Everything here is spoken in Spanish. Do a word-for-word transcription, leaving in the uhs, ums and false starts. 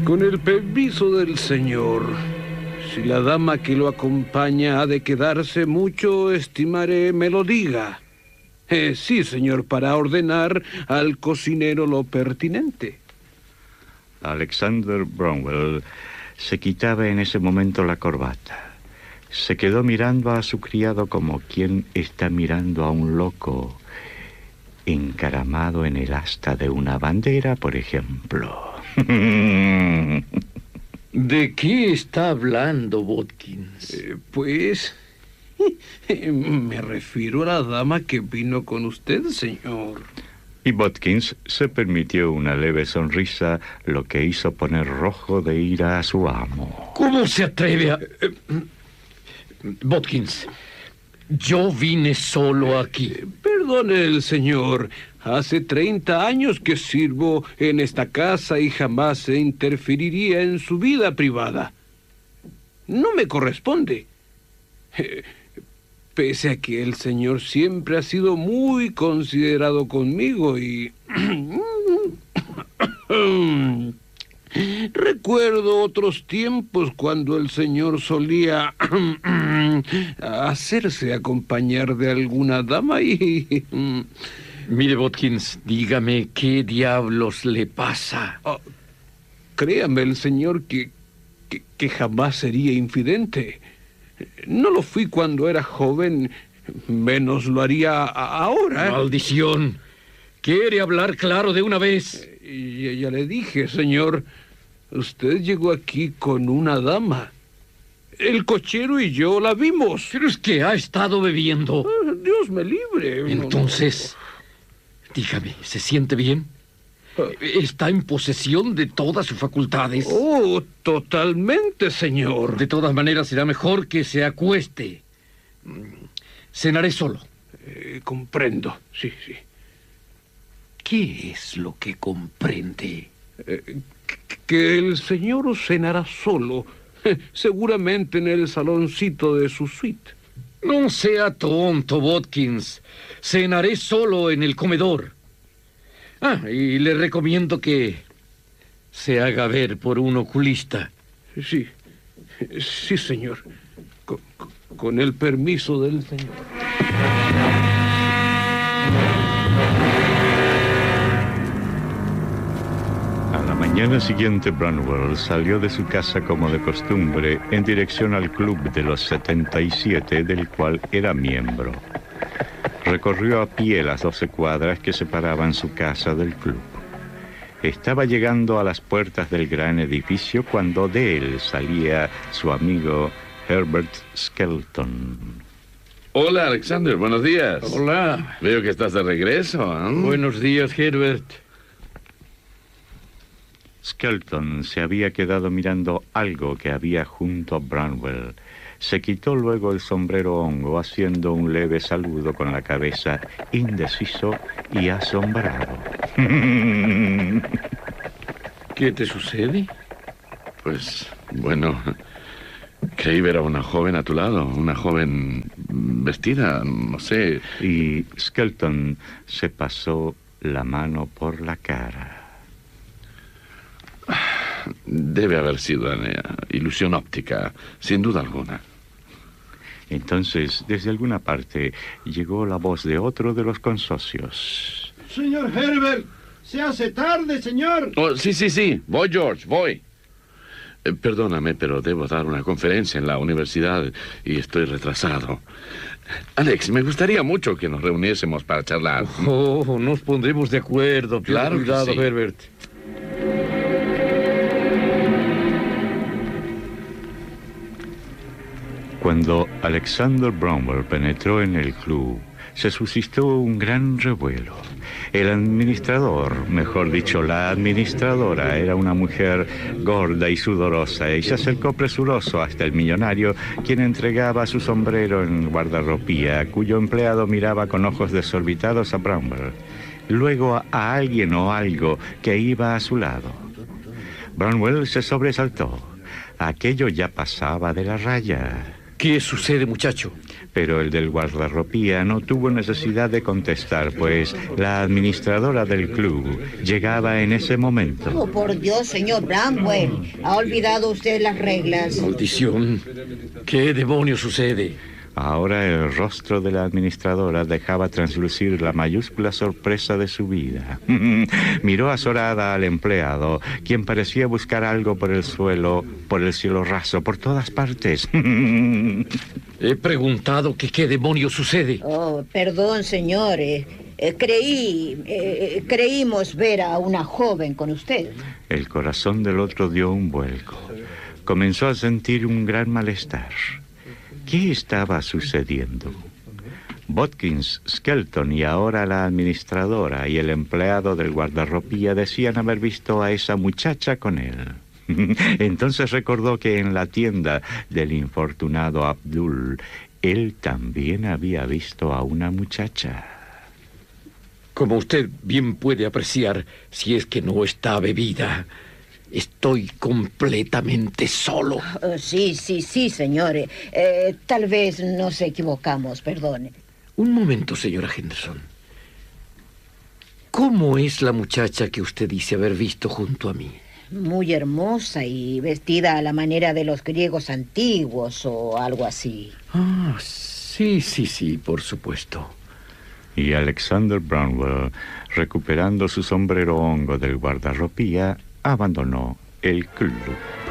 Con el permiso del señor, si la dama que lo acompaña ha de quedarse mucho, estimaré me lo diga. Eh, sí, señor, para ordenar al cocinero lo pertinente. Alexander Bromwell se quitaba en ese momento la corbata. Se quedó mirando a su criado como quien está mirando a un loco encaramado en el asta de una bandera, por ejemplo. ¿De qué está hablando, Watkins? Eh, pues... me refiero a la dama que vino con usted, señor. Y Watkins se permitió una leve sonrisa, lo que hizo poner rojo de ira a su amo. ¿Cómo se atreve a...? Watkins, yo vine solo aquí. Eh, perdone el señor. Hace treinta años que sirvo en esta casa y jamás se interferiría en su vida privada. No me corresponde. Eh, pese a que el señor siempre ha sido muy considerado conmigo y... Recuerdo otros tiempos cuando el señor solía hacerse acompañar de alguna dama y... Mire, Watkins, dígame qué diablos le pasa. Oh, créame, el señor, que, que, que jamás sería infidente. No lo fui cuando era joven, menos lo haría ahora. ¡Maldición! ¿Quiere hablar claro de una vez? Eh, ya, ya le dije, señor. Usted llegó aquí con una dama. El cochero y yo la vimos. Pero es que ha estado bebiendo. Ah, Dios me libre. Entonces, dígame, ¿se siente bien? ¿Está en posesión de todas sus facultades? Oh, totalmente, señor. De todas maneras, será mejor que se acueste. Cenaré solo. Eh, comprendo, sí, sí. ¿Qué es lo que comprende? Eh, que el señor cenará solo, seguramente en el saloncito de su suite. No sea tonto, Watkins. Cenaré solo en el comedor. Ah, y le recomiendo que se haga ver por un oculista. Sí, sí, señor. Con, con el permiso del señor. A la mañana siguiente, Bromwell salió de su casa como de costumbre en dirección al club de los setenta y siete, del cual era miembro. Recorrió a pie las doce cuadras que separaban su casa del club. Estaba llegando a las puertas del gran edificio cuando de él salía su amigo Herbert Skelton. Hola, Alexander, buenos días. Hola. Veo que estás de regreso, ¿eh? Buenos días, Herbert. Skelton se había quedado mirando algo que había junto a Bromwell. Se quitó luego el sombrero hongo, haciendo un leve saludo con la cabeza, indeciso y asombrado. ¿Qué te sucede? Pues, bueno, creí ver a una joven a tu lado, una joven vestida, no sé. Y Skelton se pasó la mano por la cara. Debe haber sido una ilusión óptica, sin duda alguna. Entonces, desde alguna parte, llegó la voz de otro de los consocios. Señor Herbert, se hace tarde, señor. Oh, sí, sí, sí. Voy, George, voy. Eh, perdóname, pero debo dar una conferencia en la universidad y estoy retrasado. Alex, me gustaría mucho que nos reuniésemos para charlar. Oh, nos pondremos de acuerdo. Claro que Cuidado, sí. Herbert. Cuando Alexander Bromwell penetró en el club, se suscitó un gran revuelo. El administrador, mejor dicho, la administradora, era una mujer gorda y sudorosa, y se acercó presuroso hasta el millonario, quien entregaba su sombrero en guardarropía, cuyo empleado miraba con ojos desorbitados a Bromwell, luego a, a alguien o algo que iba a su lado. Bromwell se sobresaltó. Aquello ya pasaba de la raya. ¿Qué sucede, muchacho? Pero el del guardarropía no tuvo necesidad de contestar, pues la administradora del club llegaba en ese momento. Oh, por Dios, señor Bramwell. ¿Ha olvidado usted las reglas? Maldición. ¿Qué demonios sucede? Ahora el rostro de la administradora dejaba traslucir la mayúscula sorpresa de su vida. Miró azorada al empleado, quien parecía buscar algo por el suelo, por el cielo raso, por todas partes. He preguntado que qué demonios sucede. Oh, perdón, señor. Eh, eh, creí, eh, creímos ver a una joven con usted. El corazón del otro dio un vuelco. Comenzó a sentir un gran malestar. ¿Qué estaba sucediendo? Watkins, Skelton y ahora la administradora y el empleado del guardarropía decían haber visto a esa muchacha con él. Entonces recordó que en la tienda del infortunado Abdul, él también había visto a una muchacha. Como usted bien puede apreciar, si es que no está bebida, estoy completamente solo. Oh, sí, sí, sí, señor. Eh, tal vez nos equivocamos, perdone. Un momento, señora Henderson. ¿Cómo es la muchacha que usted dice haber visto junto a mí? Muy hermosa y vestida a la manera de los griegos antiguos o algo así. Ah, sí, sí, sí, por supuesto. Y Alexander Brownwell, recuperando su sombrero hongo del guardarropía, abandonó el club.